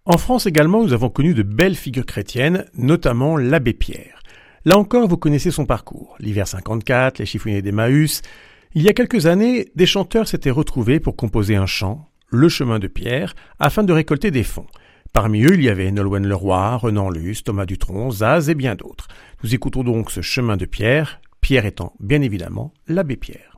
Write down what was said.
En France également, nous avons connu de belles figures chrétiennes, notamment l'abbé Pierre. Là encore, vous connaissez son parcours. L'hiver 54, les chiffonniers d'Emmaüs. Il y a quelques années, des chanteurs s'étaient retrouvés pour composer un chant, Le chemin de Pierre, afin de récolter des fonds. Parmi eux, il y avait Nolwenn Leroy, Renan Luce, Thomas Dutronc, Zaz et bien d'autres. Nous écoutons donc ce chemin de Pierre, Pierre étant bien évidemment l'abbé Pierre.